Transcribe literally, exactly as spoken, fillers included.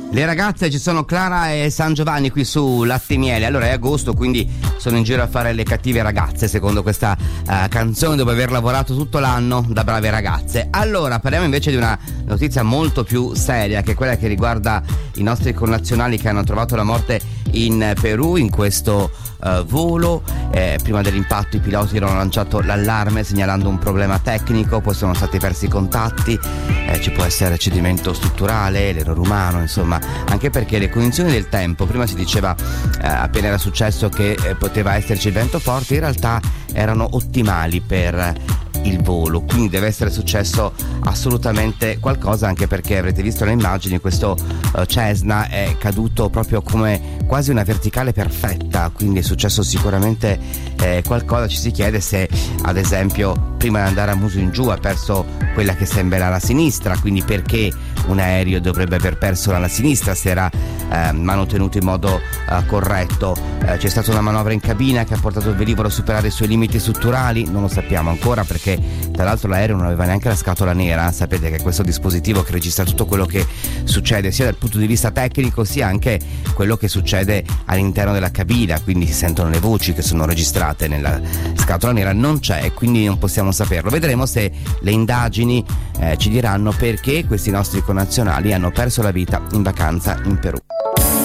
Le ragazze ci sono Clara e San Giovanni qui su Latte e Miele. Allora è agosto, quindi sono in giro a fare le cattive ragazze secondo questa uh, canzone, dopo aver lavorato tutto l'anno da brave ragazze. Allora parliamo invece di una notizia molto più seria, che è quella che riguarda i nostri connazionali che hanno trovato la morte in Perù in questo uh, volo. Eh, prima dell'impatto i piloti hanno lanciato l'allarme segnalando un problema tecnico, poi sono stati persi i contatti, eh, ci può essere cedimento strutturale, l'errore umano, insomma, anche perché le condizioni del tempo, prima si diceva eh, appena era successo che eh, poteva esserci il vento forte, in realtà erano ottimali per il volo, quindi deve essere successo assolutamente qualcosa, anche perché avrete visto le immagini, questo uh, Cessna è caduto proprio come quasi una verticale perfetta, quindi è successo sicuramente eh, qualcosa. Ci si chiede se ad esempio prima di andare a muso in giù ha perso quella che sembra la sinistra, quindi perché un aereo dovrebbe aver perso la sinistra se era eh, manutenuto in modo eh, corretto. Eh, c'è stata una manovra in cabina che ha portato il velivolo a superare i suoi limiti strutturali, non lo sappiamo ancora perché tra l'altro l'aereo non aveva neanche la scatola nera. Sapete che questo dispositivo che registra tutto quello che succede sia dal punto di vista tecnico sia anche quello che succede all'interno della cabina, quindi si sentono le voci che sono registrate nella scatola nera, non c'è e quindi non possiamo saperlo. Vedremo se le indagini eh, ci diranno perché questi nostri connazionali hanno perso la vita in vacanza in Perù.